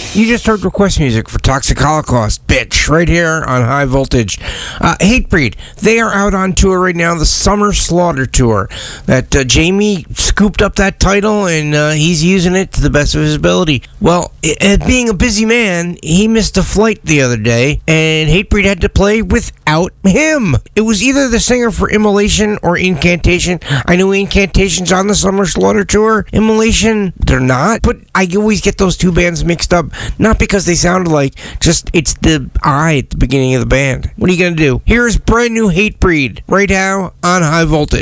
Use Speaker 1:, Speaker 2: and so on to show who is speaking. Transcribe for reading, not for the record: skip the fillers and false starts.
Speaker 1: You just heard request music for Toxic Holocaust, bitch, right here on High Voltage. Hatebreed, they are out on tour right now, the Summer Slaughter Tour. That Jamie scooped up that title and he's using it to the best of his ability. Well, being a busy man, he missed a flight the other day, and Hatebreed had to play without him. It was either the singer for Immolation or Incantation. I know Incantation's on the Summer Slaughter Tour. Immolation, they're not, but I always get those two bands mixed up. Not because they sound alike, just it's the I at the beginning of the band. What are you gonna do? Here's brand new Hatebreed right now on High Voltage.